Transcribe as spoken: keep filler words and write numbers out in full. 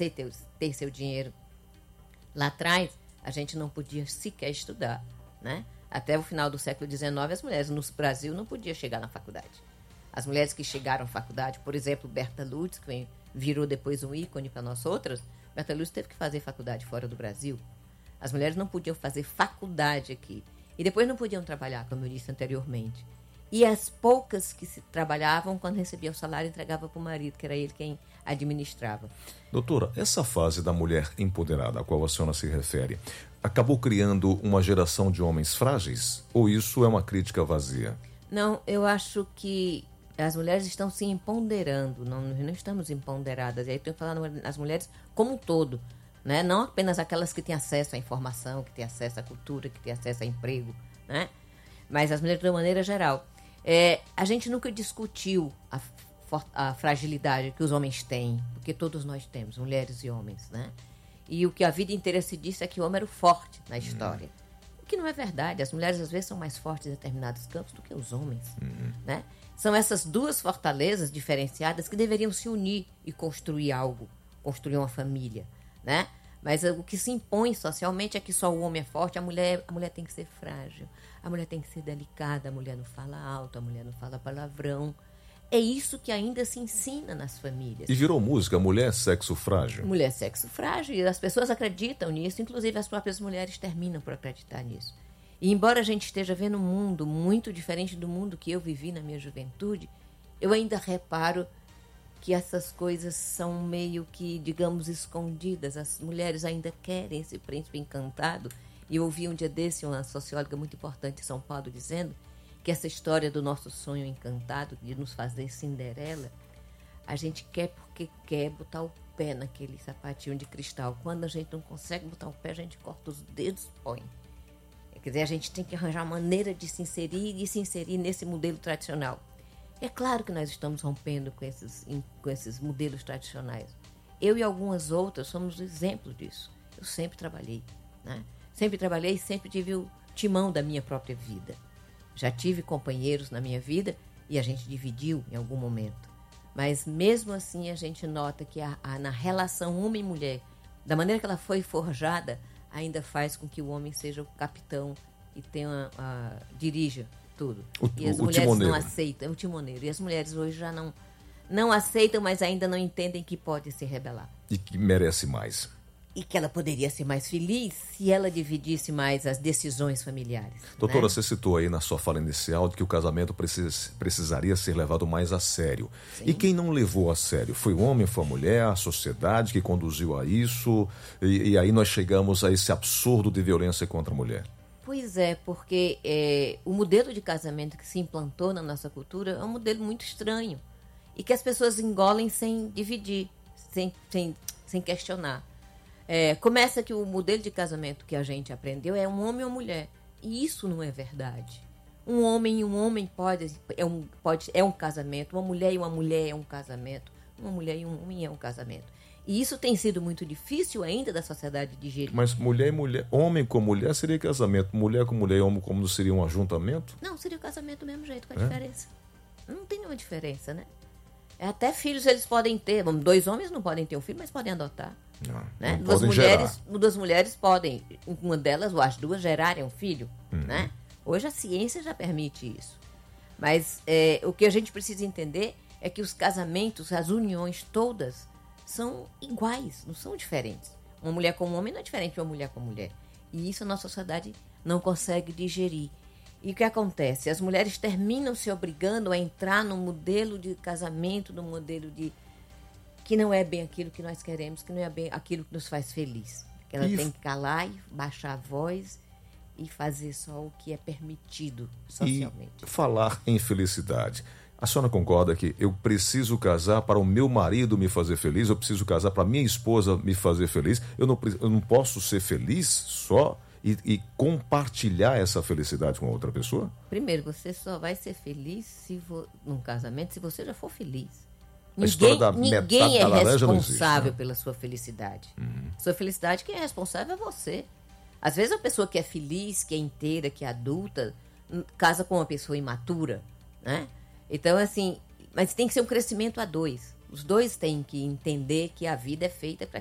crescer, ter, ter seu dinheiro. Lá atrás, a gente não podia sequer estudar, né? Até o final do século dezenove, as mulheres no Brasil não podiam chegar na faculdade. As mulheres que chegaram à faculdade, por exemplo, Berta Lutz, que virou depois um ícone para nós outras, Berta Lutz teve que fazer faculdade fora do Brasil. As mulheres não podiam fazer faculdade aqui. E depois não podiam trabalhar, como eu disse anteriormente. E as poucas que se trabalhavam, quando recebiam o salário, entregavam para o marido, que era ele quem administrava. Doutora, essa fase da mulher empoderada a qual a senhora se refere, acabou criando uma geração de homens frágeis? Ou isso é uma crítica vazia? Não, eu acho que as mulheres estão se empoderando, não, não estamos empoderadas. E aí estou falando as mulheres como um todo, né? Não apenas aquelas que têm acesso à informação, que têm acesso à cultura, que têm acesso a emprego, né? Mas as mulheres de uma maneira geral. É, a gente nunca discutiu a, a fragilidade que os homens têm, porque todos nós temos, mulheres e homens, né? E o que a vida inteira se disse é que o homem era o forte na história. Uhum. O que não é verdade. As mulheres às vezes são mais fortes em determinados campos do que os homens, uhum. né? São essas duas fortalezas diferenciadas que deveriam se unir e construir algo, construir uma família, né? Mas o que se impõe socialmente é que só o homem é forte, a mulher, a mulher tem que ser frágil, a mulher tem que ser delicada, a mulher não fala alto, a mulher não fala palavrão. É isso que ainda se ensina nas famílias. E virou música, mulher sexo frágil. Mulher sexo frágil, e as pessoas acreditam nisso, inclusive as próprias mulheres terminam por acreditar nisso. E embora a gente esteja vendo um mundo muito diferente do mundo que eu vivi na minha juventude, eu ainda reparo que essas coisas são meio que, digamos, escondidas. As mulheres ainda querem esse príncipe encantado. E eu ouvi um dia desse uma socióloga muito importante em São Paulo dizendo que essa história do nosso sonho encantado, de nos fazer Cinderela, a gente quer porque quer botar o pé naquele sapatinho de cristal. Quando a gente não consegue botar o pé, a gente corta os dedos e põe. Quer dizer, a gente tem que arranjar maneira de se inserir e se inserir nesse modelo tradicional. É claro que nós estamos rompendo com esses, com esses modelos tradicionais. Eu e algumas outras somos exemplo disso. Eu sempre trabalhei, né? Sempre trabalhei e sempre tive o timão da minha própria vida. Já tive companheiros na minha vida e a gente dividiu em algum momento. Mas mesmo assim a gente nota que a, a, na relação homem e mulher, da maneira que ela foi forjada, ainda faz com que o homem seja o capitão e tenha, a, dirija tudo. O, e as o, mulheres o não aceitam, é o timoneiro. E as mulheres hoje já não, não aceitam, mas ainda não entendem que pode se rebelar. E que merece mais. E que ela poderia ser mais feliz se ela dividisse mais as decisões familiares. Doutora, né? Você citou aí na sua fala inicial de que o casamento precis, precisaria ser levado mais a sério. Sim. E quem não levou a sério? Foi o homem, foi a mulher, a sociedade que conduziu a isso? E, e aí nós chegamos a esse absurdo de violência contra a mulher. Pois é, porque é, o modelo de casamento que se implantou na nossa cultura é um modelo muito estranho e que as pessoas engolem sem dividir, sem, sem, sem questionar. É, começa que o modelo de casamento que a gente aprendeu é um homem e uma mulher. E isso não é verdade. Um homem e um homem pode, é, um, pode, é um casamento. Uma mulher e uma mulher é um casamento. Uma mulher e um homem é um casamento. E isso tem sido muito difícil ainda da sociedade digerir. Mas mulher e mulher, homem com mulher seria casamento. Mulher com mulher e homem como seria um ajuntamento? Não, seria casamento do mesmo jeito, com a é? diferença. Não tem nenhuma diferença, né? Até filhos eles podem ter. Dois homens não podem ter um filho, mas podem adotar. Não, né? não duas, podem mulheres, gerar. duas mulheres podem, uma delas ou as duas, gerarem um filho. Uhum. Né? Hoje a ciência já permite isso. Mas é, o que a gente precisa entender é que os casamentos, as uniões todas, são iguais, não são diferentes. Uma mulher com um homem não é diferente de uma mulher com mulher. E isso a nossa sociedade não consegue digerir. E o que acontece? As mulheres terminam se obrigando a entrar no modelo de casamento, no modelo de... que não é bem aquilo que nós queremos, que não é bem aquilo que nos faz feliz. Que ela e... tem que calar e baixar a voz e fazer só o que é permitido socialmente. E falar em felicidade. A senhora concorda que eu preciso casar para o meu marido me fazer feliz, eu preciso casar para minha esposa me fazer feliz, eu não, eu não posso ser feliz só e, e compartilhar essa felicidade com outra pessoa? Primeiro, você só vai ser feliz se vo... num casamento se você já for feliz. A ninguém da ninguém é responsável existe, né? pela sua felicidade. Uhum. Sua felicidade, quem é responsável é você. Às vezes a pessoa que é feliz, que é inteira, que é adulta, casa com uma pessoa imatura, né? Então, assim, mas tem que ser um crescimento a dois. Os dois têm que entender que a vida é feita para